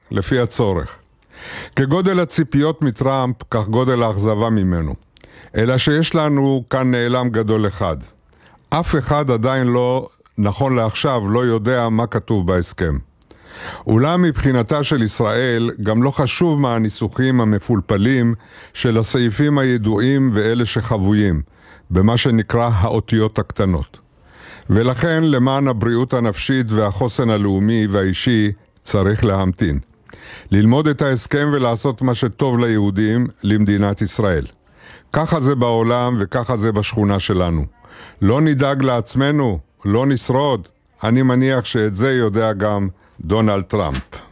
לפי הצורך. כגודל הציפיות מטראמפ, כך גודל האכזבה ממנו. אלא שיש לנו כאן נעלם גדול אחד. אף אחד עדיין לא, נכון לעכשיו, לא יודע מה כתוב בהסכם. אולם מבחינתה של ישראל גם לא חשוב מה הניסוחים המפולפלים של הסעיפים הידועים ואלה שחבויים, במה שנקרא האותיות הקטנות. ולכן למען הבריאות הנפשית והחוסן הלאומי והאישי צריך להמתין. ללמוד את ההסכם ולעשות מה שטוב ליהודים, למדינת ישראל. ככה זה בעולם וככה זה בשכונה שלנו. לא נדאג לעצמנו, לא נשרוד. אני מניח שאת זה יודע גם דונלד טראמפ.